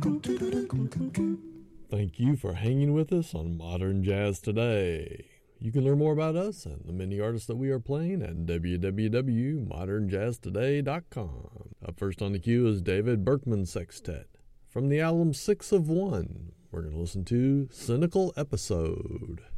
Thank you for hanging with us on Modern Jazz Today. You can learn more about us and the many artists that we are playing at www.modernjazztoday.com. Up first on the queue is David Berkman Sextet. From the album 6 of 1, we're going to listen to Cynical Episode.